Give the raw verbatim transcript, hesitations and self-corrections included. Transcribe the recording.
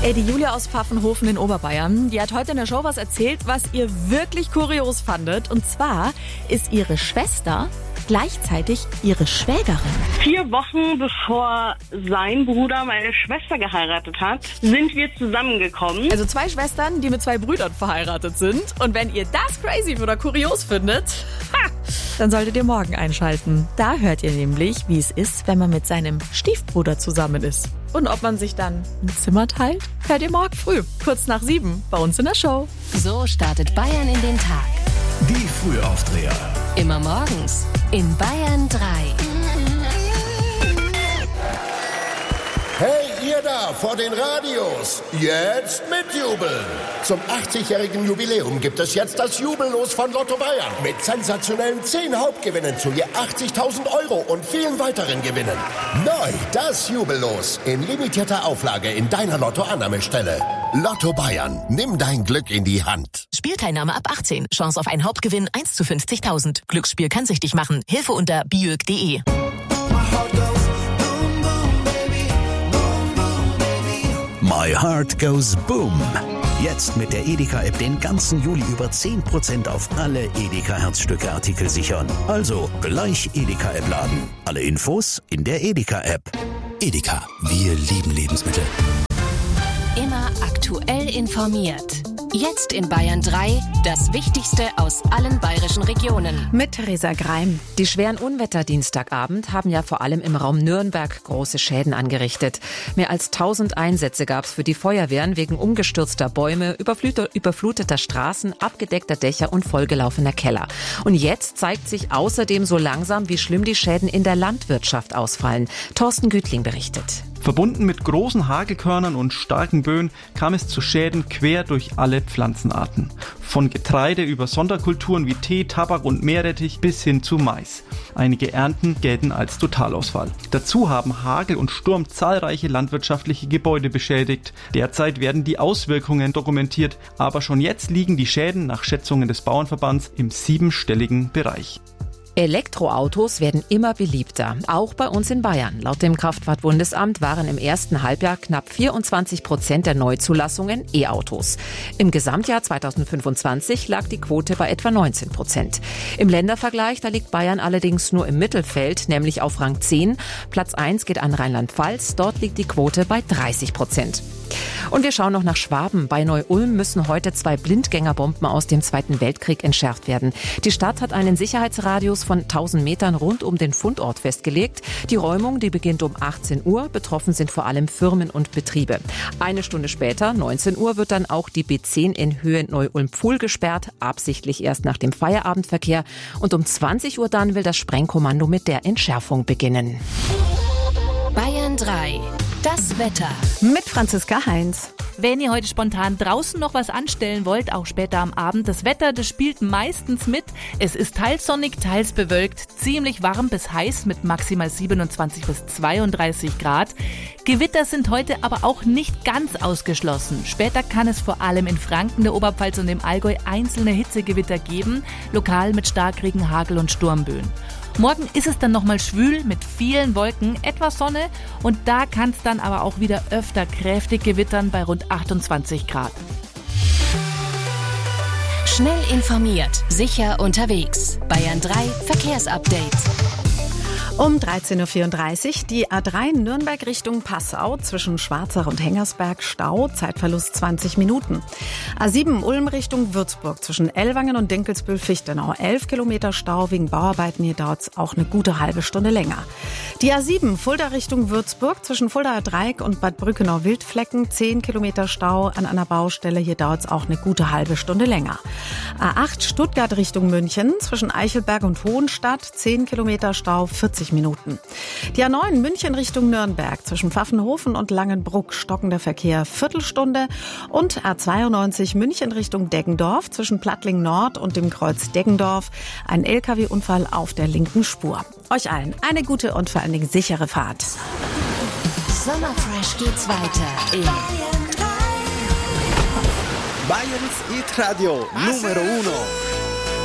Ey, die Julia aus Pfaffenhofen in Oberbayern, die hat heute in der Show was erzählt, was ihr wirklich kurios fandet. Und zwar ist ihre Schwester gleichzeitig ihre Schwägerin. Vier Wochen bevor sein Bruder meine Schwester geheiratet hat, sind wir zusammengekommen. Also zwei Schwestern, die mit zwei Brüdern verheiratet sind. Und wenn ihr das crazy oder kurios findet, ha, dann solltet ihr morgen einschalten. Da hört ihr nämlich, wie es ist, wenn man mit seinem Stiefbruder zusammen ist. Und ob man sich dann ein Zimmer teilt, hört ihr morgen früh, kurz nach sieben, bei uns in der Show. So startet Bayern in den Tag. Die Frühaufdreher. Immer morgens in Bayern drei. Hey, ihr da vor den Radios, jetzt mitjubeln. Zum achtzigjährigen Jubiläum gibt es jetzt das Jubellos von Lotto Bayern. Mit sensationellen zehn Hauptgewinnen zu je achtzigtausend Euro und vielen weiteren Gewinnen. Neu das Jubellos in limitierter Auflage in deiner Lotto-Annahmestelle. Lotto Bayern, nimm dein Glück in die Hand. Spielteilnahme ab achtzehn. Chance auf einen Hauptgewinn eins zu fünfzigtausend. Glücksspiel kann süchtig machen. Hilfe unter biög punkt de. My Heart Goes Boom. Jetzt mit der Edeka-App den ganzen Juli über zehn Prozent auf alle Edeka-Herzstücke-Artikel sichern. Also gleich Edeka-App laden. Alle Infos in der Edeka-App. Edeka, wir lieben Lebensmittel. Immer aktuell informiert. Jetzt in Bayern drei, das Wichtigste aus allen bayerischen Regionen. Mit Theresa Greim. Die schweren Unwetter Dienstagabend haben ja vor allem im Raum Nürnberg große Schäden angerichtet. Mehr als tausend Einsätze gab es für die Feuerwehren wegen umgestürzter Bäume, überfluteter Straßen, abgedeckter Dächer und vollgelaufener Keller. Und jetzt zeigt sich außerdem so langsam, wie schlimm die Schäden in der Landwirtschaft ausfallen. Thorsten Gütling berichtet. Verbunden mit großen Hagelkörnern und starken Böen kam es zu Schäden quer durch alle Pflanzenarten. Von Getreide über Sonderkulturen wie Tee, Tabak und Meerrettich bis hin zu Mais. Einige Ernten gelten als Totalausfall. Dazu haben Hagel und Sturm zahlreiche landwirtschaftliche Gebäude beschädigt. Derzeit werden die Auswirkungen dokumentiert, aber schon jetzt liegen die Schäden nach Schätzungen des Bauernverbands im siebenstelligen Bereich. Elektroautos werden immer beliebter, auch bei uns in Bayern. Laut dem Kraftfahrtbundesamt waren im ersten Halbjahr knapp vierundzwanzig Prozent der Neuzulassungen E-Autos. Im Gesamtjahr zweitausendfünfundzwanzig lag die Quote bei etwa neunzehn Prozent. Im Ländervergleich, da liegt Bayern allerdings nur im Mittelfeld, nämlich auf Rang zehn. Platz eins geht an Rheinland-Pfalz, dort liegt die Quote bei dreißig Prozent. Und wir schauen noch nach Schwaben. Bei Neu-Ulm müssen heute zwei Blindgängerbomben aus dem Zweiten Weltkrieg entschärft werden. Die Stadt hat einen Sicherheitsradius von tausend Metern rund um den Fundort festgelegt. Die Räumung, die beginnt um achtzehn Uhr. Betroffen sind vor allem Firmen und Betriebe. Eine Stunde später, neunzehn Uhr, wird dann auch die B zehn in Höhe Neu-Ulm-Pfuhl gesperrt, absichtlich erst nach dem Feierabendverkehr. Und um zwanzig Uhr dann will das Sprengkommando mit der Entschärfung beginnen. Bayern drei. Das Wetter. Mit Franziska Heinz. Wenn ihr heute spontan draußen noch was anstellen wollt, auch später am Abend, das Wetter, das spielt meistens mit. Es ist teils sonnig, teils bewölkt, ziemlich warm bis heiß mit maximal siebenundzwanzig bis zweiunddreißig Grad. Gewitter sind heute aber auch nicht ganz ausgeschlossen. Später kann es vor allem in Franken, der Oberpfalz und im Allgäu einzelne Hitzegewitter geben, lokal mit Starkregen, Hagel und Sturmböen. Morgen ist es dann nochmal schwül mit vielen Wolken, etwas Sonne und da kann es dann aber auch wieder öfter kräftig gewittern bei rund achtundzwanzig Grad. Schnell informiert, sicher unterwegs. Bayern drei Verkehrsupdate. Um dreizehn Uhr vierunddreißig die A drei Nürnberg Richtung Passau zwischen Schwarzach und Hengersberg Stau, Zeitverlust zwanzig Minuten. A sieben Ulm Richtung Würzburg zwischen Ellwangen und Dinkelsbühl-Fichtenau, elf Kilometer Stau wegen Bauarbeiten, hier dauert es auch eine gute halbe Stunde länger. Die A sieben Fulda Richtung Würzburg zwischen Fuldaer Dreieck und Bad Brückenau-Wildflecken, zehn Kilometer Stau an einer Baustelle, hier dauert es auch eine gute halbe Stunde länger. A acht Stuttgart Richtung München zwischen Eichelberg und Hohenstadt, zehn Kilometer Stau, vierzig Minuten. Die A neun München Richtung Nürnberg zwischen Pfaffenhofen und Langenbruck stockender Verkehr Viertelstunde und A zweiundneunzig München Richtung Deggendorf zwischen Plattling Nord und dem Kreuz Deggendorf ein L K W-Unfall auf der linken Spur. Euch allen eine gute und vor allen Dingen sichere Fahrt. Sommerfresh geht's weiter in Bayerns Hit Radio Numero uno.